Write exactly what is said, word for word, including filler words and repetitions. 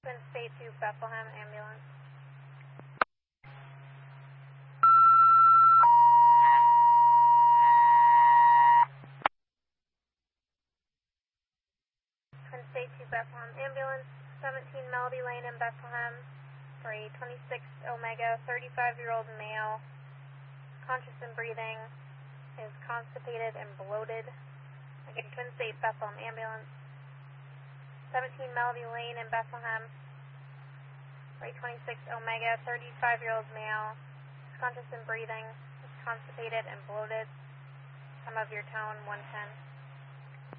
Twin State to Bethlehem ambulance. Twin State to Bethlehem ambulance, seventeen Melody Lane in Bethlehem for a twenty-six Omega, thirty-five-year-old male, conscious and breathing, is constipated and bloated. Again, Twin State Bethlehem ambulance, seventeen Melody Lane in Bethlehem for a twenty-six Omega, thirty-five-year-old male, conscious and breathing, is constipated and bloated. Time of your tone, one ten.